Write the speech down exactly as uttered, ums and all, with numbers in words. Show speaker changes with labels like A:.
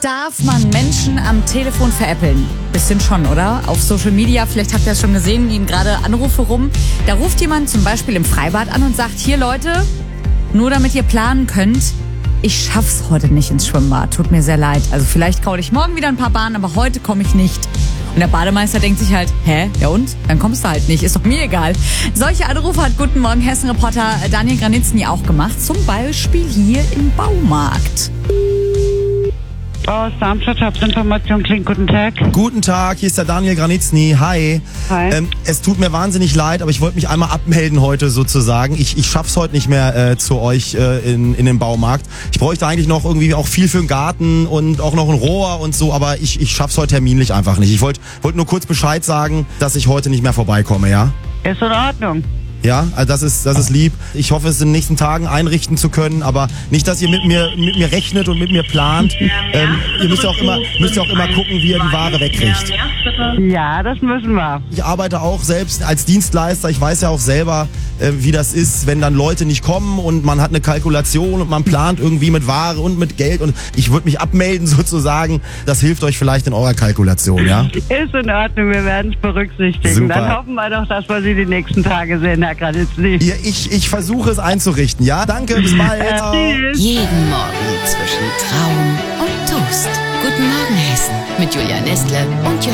A: Darf man Menschen am Telefon veräppeln? Bisschen schon, oder? Auf Social Media, vielleicht habt ihr es schon gesehen, gehen gerade Anrufe rum. Da ruft jemand zum Beispiel im Freibad an und sagt, hier Leute, nur damit ihr planen könnt, ich schaff's heute nicht ins Schwimmbad. Tut mir sehr leid. Also vielleicht kraul ich morgen wieder ein paar Bahnen, aber heute komme ich nicht. Und der Bademeister denkt sich halt, hä, ja und? Dann kommst du halt nicht, ist doch mir egal. Solche Anrufe hat Guten Morgen Hessen-Reporter Daniel Granitzny auch gemacht. Zum Beispiel hier im Baumarkt.
B: Aus Darmstadt, Habsinformation klingt, guten Tag.
C: Guten Tag, hier ist der Daniel Granitzny. Hi.
B: Hi.
C: Ähm, es tut mir wahnsinnig leid, aber ich wollte mich einmal abmelden heute sozusagen. Ich, ich schaff's heute nicht mehr äh, zu euch äh, in, in den Baumarkt. Ich bräuchte eigentlich noch irgendwie auch viel für den Garten und auch noch ein Rohr und so, aber ich, ich schaff's heute terminlich einfach nicht. Ich wollte wollt nur kurz Bescheid sagen, dass ich heute nicht mehr vorbeikomme, ja?
B: Ist in Ordnung.
C: Ja, also das ist das ist lieb. Ich hoffe, es in den nächsten Tagen einrichten zu können, aber nicht, dass ihr mit mir mit mir rechnet und mit mir plant. Ähm, ihr müsst ja auch immer müsst ja auch immer gucken, wie ihr die Ware wegkriegt.
B: Ja, das müssen wir.
C: Ich arbeite auch selbst als Dienstleister. Ich weiß ja auch selber, äh, wie das ist, wenn dann Leute nicht kommen und man hat eine Kalkulation und man plant irgendwie mit Ware und mit Geld und ich würde mich abmelden sozusagen. Das hilft euch vielleicht in eurer Kalkulation, ja?
B: Ist in Ordnung, wir werden es berücksichtigen.
C: Super.
B: Dann hoffen wir doch, dass wir Sie die nächsten Tage sehen, Herr Granitzny.
C: Ja, ich, ich versuche es einzurichten, ja? Danke, bis bald.
B: Äh,
C: Ciao.
B: tschüss.
D: Jeden Morgen zwischen Traum und Toast. Guten Morgen Hessen mit Julia Nestle und Johann